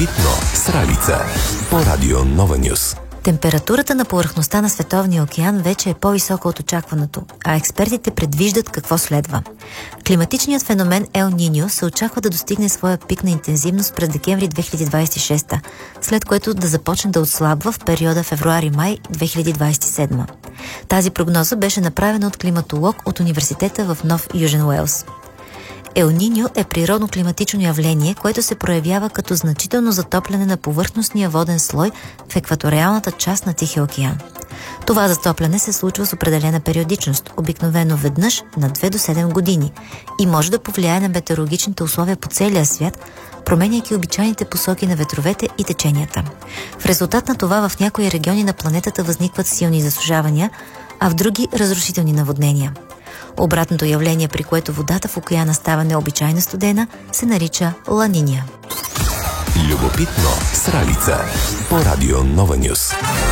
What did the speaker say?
Любопитно с Ралица по Радио Нова Нюс. Температурата на повърхността на Световния океан вече е по-висока от очакваното, а експертите предвиждат какво следва. Климатичният феномен Ел Ниньо се очаква да достигне своя пик на интензивност през декември 2026, след което да започне да отслабва в периода февруари-май 2027. Тази прогноза беше направена от климатолог от университета в Нов Южен Уелс. Ел Ниньо е природно климатично явление, което се проявява като значително затопляне на повърхностния воден слой в екваториалната част на Тихия океан. Това затопляне се случва с определена периодичност, обикновено веднъж на 2 до 7 години, и може да повлияе на метеорологичните условия по целия свят, променяйки обичайните посоки на ветровете и теченията. В резултат на това в някои региони на планетата възникват силни засушавания, а в други разрушителни наводнения. Обратното явление, при което водата в океана става необичайна студена, се нарича Ла Нинья. Любопитно с Ралица по Радио Нова Нюс.